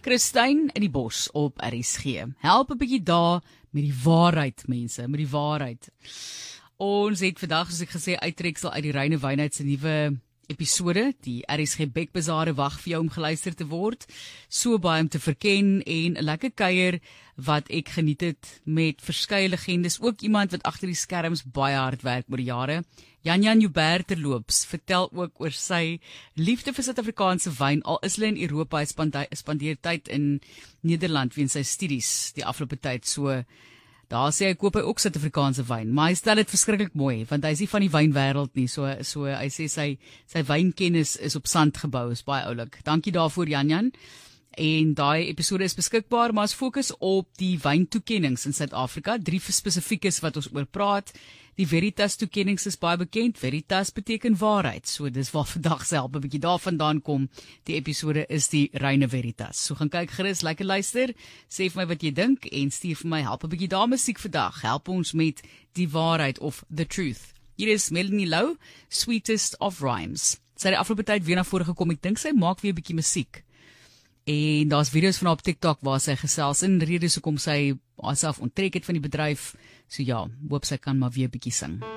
Christine in die bos op RSG. Help 'n bietjie daar met die waarheid, mense, met die waarheid. Ons het vandag, soos ek gesê, uittreksel uit die Reine Wynheid se nuwe episode. Die RSG Bekbazaar wag vir jou om geluister te word. So baie om te verken en 'n lekker kuier wat ek geniet het met verskeie legendes. Ook iemand wat agter die skerms baie hard werk oor die jare. Jan Joubert terloops vertel ook oor sy liefde vir Suid-Afrikaanse wyn. Al is hulle in Europa, hy spandeer tyd in Nederland weens sy studies die afgelope tyd. So daar sê hy koop hy ook Suid-Afrikaanse wyn, maar hy stel dit verskriklik mooi, want hy is nie van die wynwêreld nie, so hy sê sy wynkennis is op sand gebou, is baie oulik. Dankie daarvoor Jan. En daai episode is beskikbaar, maar ons fokus op die wyntoekennings in Suid-Afrika, 3 spesifiekes wat ons oor praat. Die Veritas toekennings is baie bekend. Veritas beteken waarheid, so dis waar vandag self 'n bietjie daarvandaan kom. Die episode is die Reine Veritas. So gaan kyk gerus, lekker luister, sê vir my wat jy dink en stuur vir my help 'n bietjie daar musiek vandag. Help ons met die waarheid of the truth. Hier is Melanie Lou, Sweetest of Rhymes. Sy het die afgelope tyd weer na vore gekom. Ek dink sy maak weer 'n bietjie musiek. En daar's video's van haar op TikTok waar sy gesels in redes hoekom sy haarself onttrek het van die bedryf. So ja, hoop sy kan maar weer 'n bietjie sing.